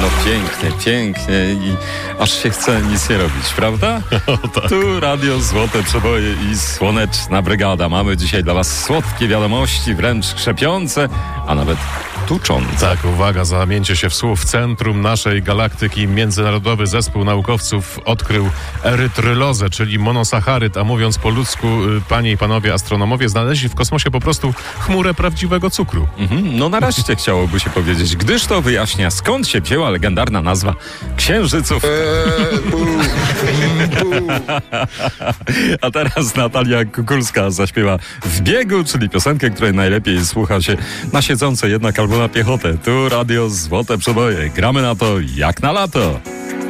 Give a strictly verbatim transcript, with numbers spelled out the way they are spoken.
No pięknie, pięknie i aż się chce nic nie robić, prawda? O, tak. Tu Radio Złote Przeboje i Słoneczna Brygada. Mamy dzisiaj dla was słodkie wiadomości, wręcz krzepiące, a nawet tuczące. Tak, uwaga, zamięcie się w słów. Centrum naszej galaktyki Międzynarodowy Zespół Naukowców odkrył erytrylozę, czyli monosacharyd, a mówiąc po ludzku, panie i panowie astronomowie, znaleźli w kosmosie po prostu chmurę prawdziwego cukru. Mhm, no nareszcie chciałoby się powiedzieć, gdyż to wyjaśnia, skąd się wzięła legendarna nazwa księżyców. A teraz Natalia Kukulska zaśpiewa W biegu, czyli piosenkę, której najlepiej słucha się na siedzące jednak albo na piechotę. Tu Radio Złote Przeboje. Gramy na to jak na lato.